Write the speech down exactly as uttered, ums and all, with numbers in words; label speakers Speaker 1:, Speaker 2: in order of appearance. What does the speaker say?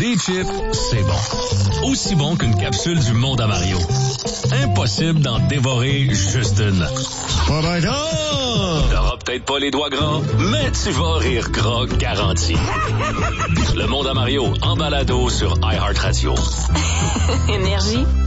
Speaker 1: Des chips, c'est bon. Aussi bon qu'une capsule du Monde à Mario. Impossible d'en dévorer juste une. T'auras peut-être pas les doigts gras, mais tu vas rire gras garanti. Le Monde à Mario, en balado sur iHeartRadio.
Speaker 2: Énergie.